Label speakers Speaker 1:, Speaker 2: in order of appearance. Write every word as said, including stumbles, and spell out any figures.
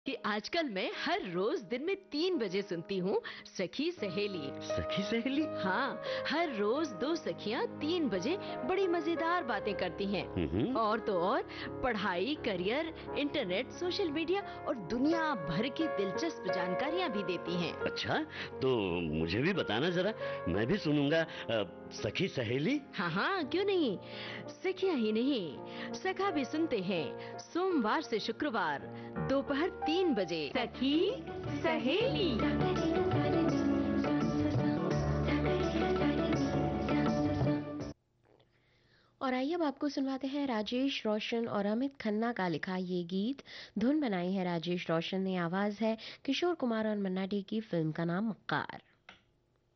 Speaker 1: कि आजकल मैं हर रोज दिन में तीन बजे सुनती हूँ सखी सहेली।
Speaker 2: सखी सहेली?
Speaker 1: हाँ, हर रोज दो सखियाँ तीन बजे बड़ी मजेदार बातें करती हैं।
Speaker 2: हम्म।
Speaker 1: और तो और पढ़ाई, करियर, इंटरनेट, सोशल मीडिया और दुनिया भर की दिलचस्प जानकारियाँ भी देती हैं।
Speaker 2: अच्छा, तो मुझे भी बताना जरा, मैं भी सुनूंगा। अ, सखी सहेली?
Speaker 1: हाँ हाँ, क्यों नहीं। सखियाँ ही नहीं, सखा भी सुनते हैं सोमवार से शुक्रवार दोपहर तीन बजे।
Speaker 3: सखी सहेली।
Speaker 4: और आइए अब आपको सुनवाते हैं राजेश रोशन और अमित खन्ना का लिखा ये गीत। धुन बनाई है राजेश रोशन ने, आवाज है किशोर कुमार और मन्ना डे की। फिल्म का नाम मक्कार।